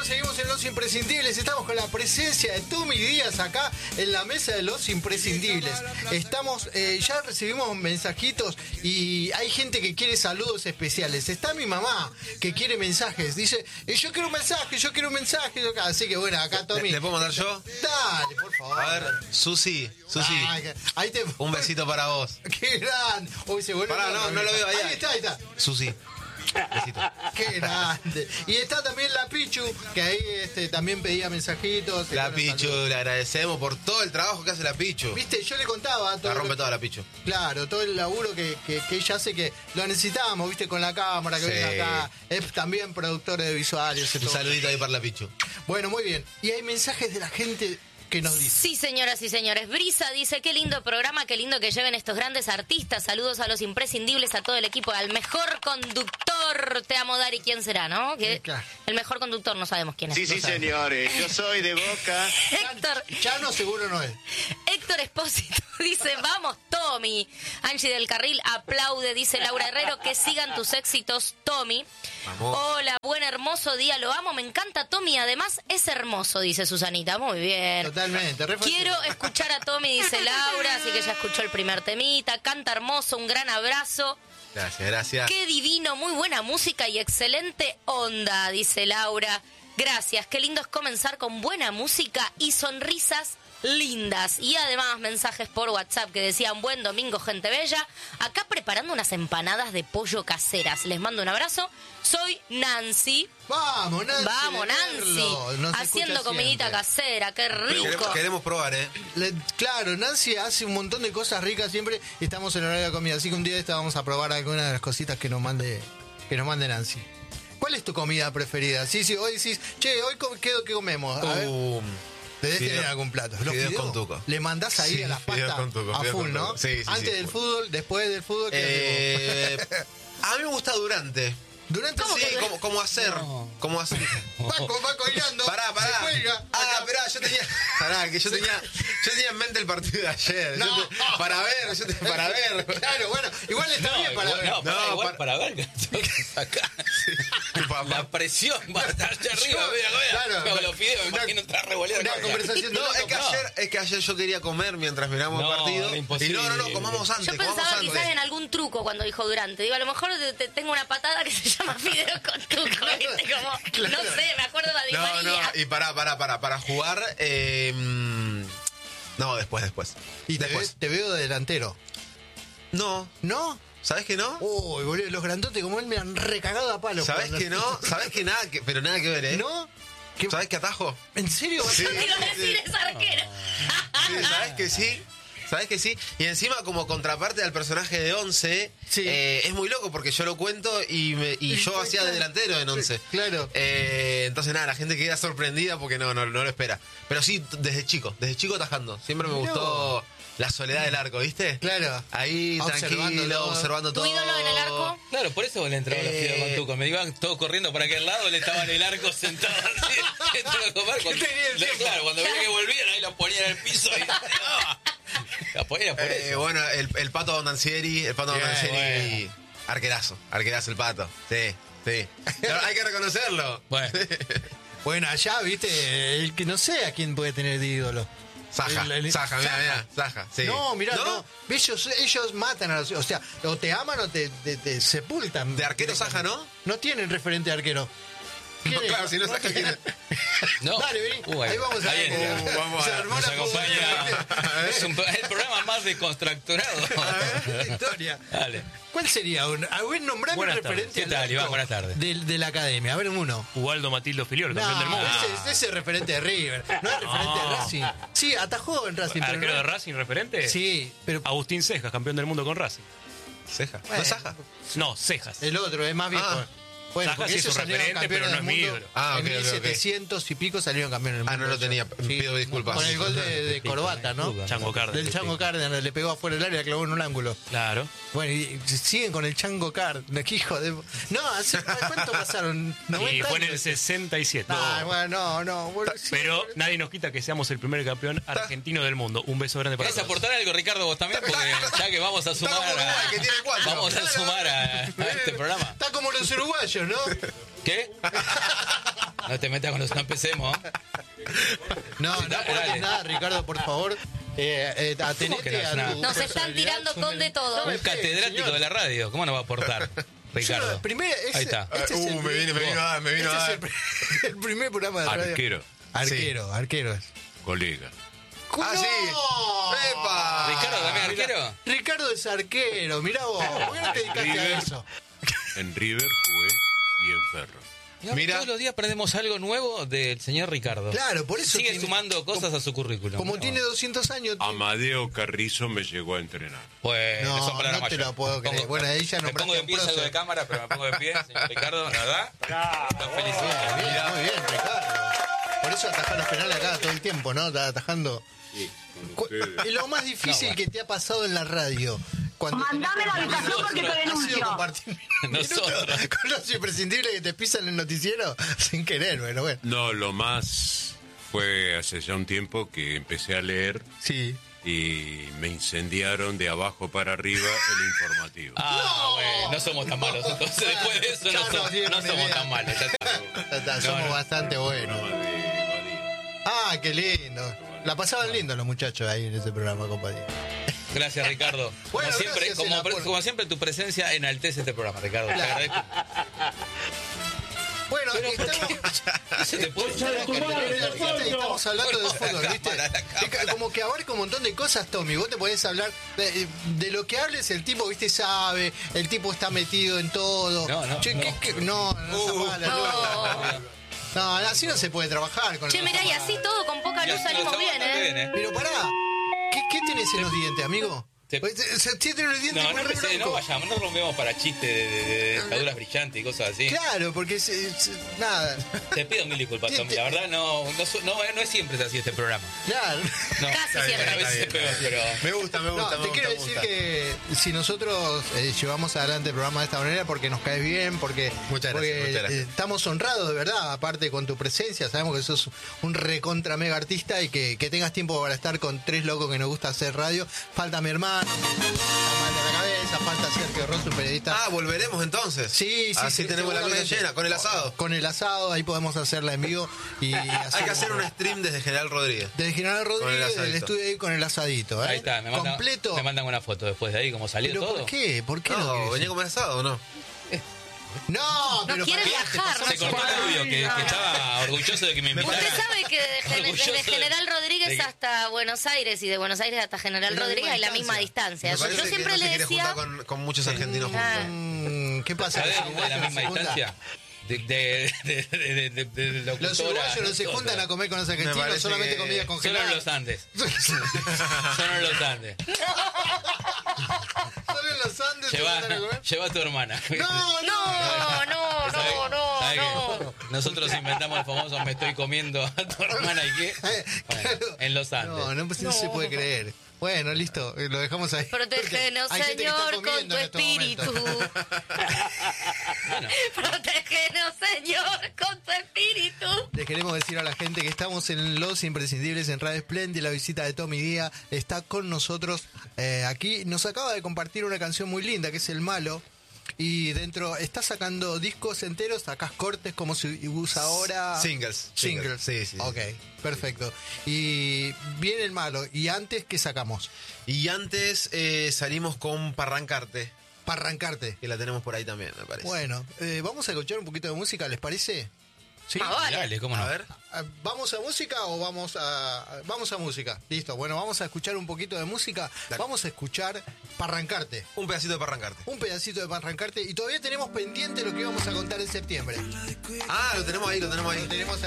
seguimos en Los Imprescindibles. Estamos con la presencia de Tommy Díaz acá en la mesa de Los Imprescindibles. Estamos, ya recibimos mensajitos y hay gente que quiere saludos especiales. Está mi mamá que quiere mensajes. Dice, yo quiero un mensaje, yo quiero un mensaje. Así que bueno, acá Tommy. ¿Le puedo mandar yo? Dale, por favor. A ver, Susi. Ahí te... Un besito para vos. Qué grande. Uy, se vuelve. Pará, no lo veo ahí. Ahí está. Susi. Besito. Qué grande. Y está también la Pichu, que ahí también pedía mensajitos. La Pichu, le agradecemos por todo el trabajo que hace la Pichu. Viste, yo le contaba todo. La rompe toda la Pichu. Claro, todo el laburo que ella hace, que lo necesitábamos, viste, con la cámara que viene acá. Es también productora de visuales. Un saludito ahí para la Pichu. Bueno, muy bien. Y hay mensajes de la gente que nos dice. Sí, señoras y señores. Brisa dice, qué lindo programa, qué lindo que lleven estos grandes artistas. Saludos a Los Imprescindibles, a todo el equipo, al mejor conductor. Te amo, Dari. ¿Quién será, no? Que claro. El mejor conductor no sabemos quién es. Sí, señores. Yo soy de Boca. Héctor. Chano seguro no es. Héctor Espósito dice, vamos, Tommy. Angie del Carril aplaude, dice Laura Herrero, que sigan tus éxitos, Tommy. Vamos. Hola, buen hermoso día, lo amo, me encanta Tommy, además es hermoso, dice Susanita. Muy bien. Totalmente. Quiero escuchar a Tommy, dice Laura, así que ya escuchó el primer temita. Canta hermoso, un gran abrazo. Gracias. Qué divino, muy buena música y excelente onda, dice Laura. Gracias, qué lindo es comenzar con buena música y sonrisas lindas. Y además mensajes por WhatsApp que decían, buen domingo, gente bella. Acá preparando unas empanadas de pollo caseras. Les mando un abrazo. Soy Nancy. Vamos, Nancy. Vamos, Nancy. Haciendo comidita casera, qué rico. Queremos probar, Claro, Nancy hace un montón de cosas ricas siempre y estamos en horario de comida. Así que un día de esta vamos a probar alguna de las cositas que nos mande Nancy. ¿Cuál es tu comida preferida? Sí, hoy decís, che, hoy ¿qué comemos? A ver. Debes tener algún plato. Los fideos fideos con tuco. Le mandás ahí a las pastas a full, ¿no? Sí, Antes del fútbol, después del fútbol. A mí me gusta durante. ¿Durante? Sí, como hacer. No. Como hacer. Paco hilando. Pará. Se cuelga. Esperá, yo tenía en mente el partido de ayer. No. Para ver. Claro, bueno, igual está bien para ver. Para ver. Acá. La presión va a estar allá arriba. Claro. Los fideos, me imagino entrar revoleando. Una conversación. Es que ayer yo quería comer mientras miramos el partido. Imposible. Y no, comamos antes. Yo pensaba quizás en algún truco cuando dijo Durante. Digo, a lo mejor tengo una patada que se llama fideo con tuco, ¿viste? Como, Claro. no sé, me acuerdo de Di María. Y para jugar, no, después. Y después. te veo de delantero. No. ¿No? ¿Sabes que no? Uy, boludo, los grandotes como él me han recagado a palo. ¿Sabes que no? ¿Sabes que nada pero nada que ver, ¿No? ¿Sabes que atajo? ¿En serio? Sí. Yo te iba a decir, es arquero. Sí, ¿sabes que sí? Y encima como contraparte al personaje de Once, Sí. Es muy loco porque yo lo cuento y yo hacía de delantero en Once. Claro. Entonces nada, la gente queda sorprendida porque no lo espera. Pero sí, desde chico atajando. Siempre me gustó la soledad del arco, ¿viste? Claro. Ahí tranquilo, observando todo. ¿Tu ídolo en el arco? Claro, por eso le entraba los fideos con tuco. Me iban todos corriendo para aquel lado, él estaba en el arco sentado así. Claro, cuando veía que volvían, ahí lo ponían en el piso y... La ponían por eso. Bueno, el Pato Bondancieri, Bueno. Arquerazo el Pato. Sí. Pero hay que reconocerlo. Bueno, allá, viste, el que no sé a quién puede tener de ídolo. Saja, mira, Saja. Sí. No, mirá, no. Ellos matan a los... O sea, o te aman o te sepultan. De arquero Saja, ¿no? No tienen referente de arquero. No, claro, si no Saja quién es. No. Dale, vení. Ahí vamos a ver. Vamos a ver. Nos acompaña. Es el programa más descontracturado. A ver, historia. Dale. ¿Cuál sería un... A ver, nombrame un Buenas tardes. referente ¿Qué tal, al Iván? arco Buenas tardes. de la academia. A ver, uno. Ubaldo Matildo Filiol, campeón del mundo. Ese es referente de River. No es referente de Racing. Sí, atajó en Racing. pero ¿Arquero no- de Racing referente? Sí, pero... Agustín Cejas, campeón del mundo con Racing. Ceja. ¿No Bueno. es Saja? No, Cejas. El otro es más viejo. Ah. Bueno, Saja porque sí es ellos un salieron referente, campeones pero no del es mi mundo. ídolo. Ah, En ok. 1700 y pico salieron campeones del mundo. No lo tenía. Sí. Pido disculpas. Con el gol de Corbata, ¿no? Chango Cárdenas. Del Chango Cárdenas, le pegó afuera del área y clavó en un ángulo. Claro. Bueno, y siguen con el Chango Cárdenas. ¿Qué hijo de...? No, ¿cuánto pasaron? ¿90 Y fue en el años? 67. Ah, bueno, no. Bueno, sí, Pero nadie nos quita que seamos el primer campeón argentino del mundo. Un beso grande para ¿Querés todos. aportar algo, Ricardo, vos también? Porque ya que vamos a sumar como Uruguay, que tiene 4. Vamos a sumar a este programa. Está como los uruguayos, ¿no? ¿Qué? No te metas con los... No empecemos. No aportes nada, Ricardo, por favor. Atenete a tu Nos están tirando con de todo. Un catedrático de la radio. ¿Cómo no va a aportar, Ricardo? Ahí está. Me vino a dar. El primer programa de radio. Arquero. Colega. Ah, sí. ¡Epa! ¿Ricardo también arquero? Ricardo es arquero, mirá vos. ¿Por qué no te dedicaste a eso? En River jugué y en Ferro. Mira, todos los días aprendemos algo nuevo del señor Ricardo. Claro, por eso sigue sumando cosas a su currículum. Como tiene 200 años. Amadeo Carrizo me llegó a entrenar. Pues no te lo puedo creer. Bueno, ahí ya me pongo de pie, salgo de cámara, pero me pongo de pie, señor Ricardo, ¿verdad? Felicidades. Muy bien, Ricardo. Por eso atajás los penales acá todo el tiempo, ¿no? Estás atajando. Sí, y lo más difícil que te ha pasado en la radio. Mandame la habitación porque te denuncio. Nosotros. Con los imprescindibles que te pisan en el noticiero sin querer, bueno. No, lo más fue hace ya un tiempo que empecé a leer. Sí. Y me incendiaron de abajo para arriba el informativo. No somos tan malos. Entonces, después de eso, no somos tan malos. Somos bastante buenos. Qué lindo. La pasaban lindo los muchachos ahí en ese programa, compadre. Gracias, Ricardo. Bueno, como siempre, tu presencia enaltece este programa, Ricardo. Te agradezco. Bueno, estamos hablando de fútbol, ¿viste? Como que abarca un montón de cosas, Tommy. Vos te podés hablar de lo que hables, el tipo, ¿viste? Sabe, el tipo está metido en todo. No, así no se puede trabajar. Mirá, y así todo con poca luz salimos bien, ¿eh? Pero pará, ¿qué tenés en los dientes, amigo? Tiene los dientes muy blancos. No vayamos, no rompemos para chistes de dentaduras brillantes y cosas así. Claro, porque nada. Te pido mil disculpas, Tommy. La verdad, no es siempre así este programa. Claro. Casi siempre. A veces es peor, pero... Me gusta. Te quiero decir que si nosotros llevamos adelante el programa de esta manera porque nos caes bien, porque muchas gracias. Estamos honrados, de verdad, aparte con tu presencia. Sabemos que sos un recontra mega artista y que tengas tiempo para estar con tres locos que nos gusta hacer radio. Falta mi hermano. Está mal de la cabeza, falta Sergio Rosso, un periodista. Volveremos entonces. Sí. Así tenemos la mesa llena, con el asado. Con el asado, ahí podemos hacerla en vivo. Hay que hacer un stream desde General Rodríguez. Desde General Rodríguez, del estudio ahí con el asadito. Ahí está, completo. Me mandan una foto después de ahí, como salió ¿Pero todo. ¿Por qué? No, venía con el asado, ¿o no? No quiere viajar. Se cortó el audio, que estaba orgulloso de que me invitara. Usted sabe que desde General Rodríguez hasta Buenos Aires y de Buenos Aires hasta General Rodríguez hay la misma distancia. Yo siempre le decía... con muchos argentinos juntos. ¿Qué pasa? ¿De la misma distancia? Los uruguayos no se juntan a comer con los argentinos, solamente comida congelada. Solo en los Andes. Solo en los Andes. Solo en los Andes. Lleva a tu hermana. No. Nosotros inventamos el famoso me estoy comiendo a tu hermana y qué. En los Andes. No se puede creer. Bueno, listo, lo dejamos ahí. Protégenos, Señor, con tu espíritu. Protégenos, Señor, con tu espíritu. Les queremos decir a la gente que estamos en Los Imprescindibles en Radio Splendid. La visita de Tommy Díaz está con nosotros aquí. Nos acaba de compartir una canción muy linda que es El Malo. Y dentro está sacando discos enteros, sacás cortes como se usa ahora. Singles. Sí. Ok, perfecto. Y viene El Malo. ¿Y antes qué sacamos? Y antes salimos con Parrancarte. Que la tenemos por ahí también, me parece. Bueno, vamos a escuchar un poquito de música, ¿les parece? Sí, dale, ¿cómo no? A ver. ¿Vamos a música o vamos a música? Listo, bueno, vamos a escuchar un poquito de música. Vamos a escuchar Parrancarte. Un pedacito de Parrancarte. Y todavía tenemos pendiente lo que íbamos a contar en septiembre. Lo tenemos ahí.